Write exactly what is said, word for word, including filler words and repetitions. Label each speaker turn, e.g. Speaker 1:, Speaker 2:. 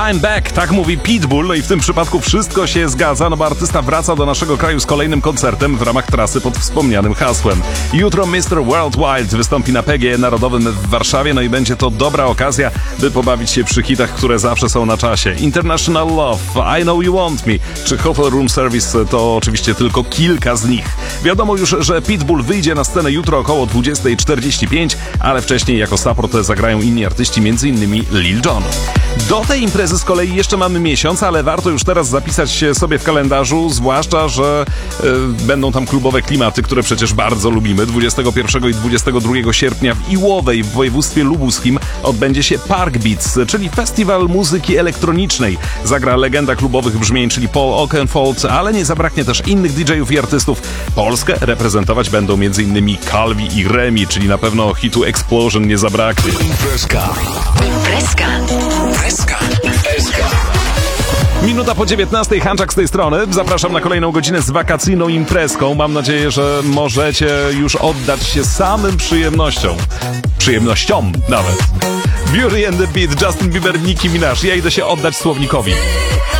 Speaker 1: I'm back, tak mówi Pitbull, no i w tym przypadku wszystko się zgadza, no bo artysta wraca do naszego kraju z kolejnym koncertem w ramach trasy pod wspomnianym hasłem. Jutro mister Worldwide wystąpi na P G E Narodowym w Warszawie, no i będzie to dobra okazja, by pobawić się przy hitach, które zawsze są na czasie. International Love, I Know You Want Me czy Hotel Room Service to oczywiście tylko kilka z nich. Wiadomo już, że Pitbull wyjdzie na scenę jutro około dwudziesta czterdzieści pięć, ale wcześniej jako support zagrają inni artyści, m.in. Lil Jon. Do tej imprezy z kolei jeszcze mamy miesiąc, ale warto już teraz zapisać się sobie w kalendarzu, zwłaszcza, że y, będą tam klubowe klimaty, które przecież bardzo lubimy. dwudziestego pierwszego i dwudziestego drugiego sierpnia w Iłowej w województwie lubuskim odbędzie się Park Beats, czyli festiwal muzyki elektronicznej. Zagra legenda klubowych brzmień, czyli Paul Oakenfold, ale nie zabraknie też innych D J ów i artystów. Polskę reprezentować będą m.in. Calvi i Remi, czyli na pewno hitu Explosion nie zabraknie.
Speaker 2: Imprezka.
Speaker 3: Imprezka.
Speaker 2: Imprezka. Imprezka.
Speaker 1: Minuta po dziewiętnastej, Hanczak z tej strony. Zapraszam na kolejną godzinę z wakacyjną imprezką. Mam nadzieję, że możecie już oddać się samym przyjemnościom. Przyjemnościom nawet. Beauty and the Beat, Justin Bieber, Nicki Minaj. Ja idę się oddać słownikowi.